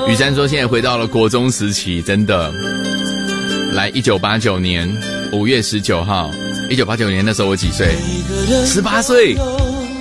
雨珊说现在回到了国中时期，真的。来1989年5月19号，1989年那时候我几岁？18岁。